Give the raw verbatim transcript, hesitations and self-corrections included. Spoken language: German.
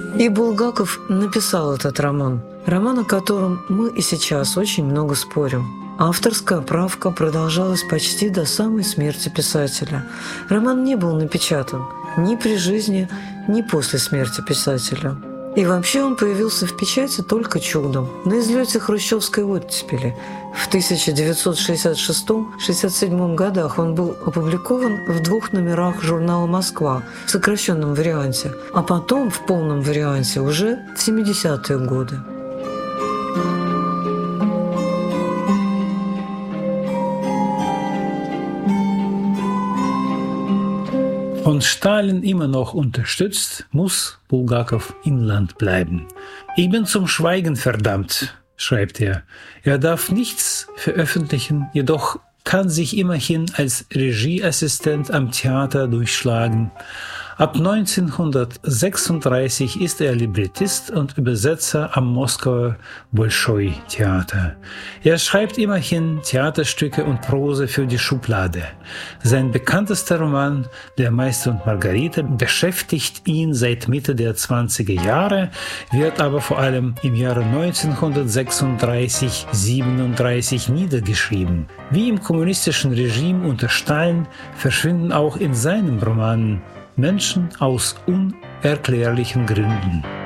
И Булгаков написал этот роман. Роман, о котором мы и сейчас очень много спорим. Авторская правка продолжалась почти до самой смерти писателя. Роман не был напечатан ни при жизни, ни после смерти писателя. И вообще он появился в печати только чудом, на излете хрущевской оттепели. В тысяча девятьсот шестьдесят шестом — шестьдесят седьмом годах он был опубликован в двух номерах журнала «Москва» в сокращенном варианте, а потом в полном варианте уже в семидесятые годы. Von Stalin immer noch unterstützt, muss Bulgakov im Land bleiben. Ich bin zum Schweigen verdammt, schreibt er. Er darf nichts veröffentlichen, jedoch kann sich immerhin als Regieassistent am Theater durchschlagen. Ab neunzehnhundertsechsunddreißig ist er Librettist und Übersetzer am Moskauer Bolschoi-Theater. Er schreibt immerhin Theaterstücke und Prose für die Schublade. Sein bekanntester Roman »Der Meister und Margarita« beschäftigt ihn seit Mitte der zwanziger Jahre, wird aber vor allem im Jahre neunzehnhundertsechsunddreißig siebenunddreißig niedergeschrieben. Wie im kommunistischen Regime unter Stalin verschwinden auch in seinem Roman Menschen aus unerklärlichen Gründen.